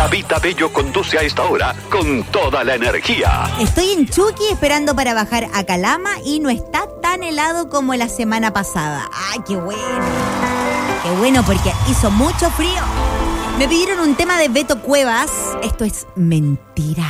Tabita Bello conduce a esta hora con toda la energía. Estoy en Chuqui esperando para bajar a Calama y no está tan helado como la semana pasada. ¡Ay, qué bueno! Qué bueno porque hizo mucho frío. Me pidieron un tema de Beto Cuevas. Esto es mentira.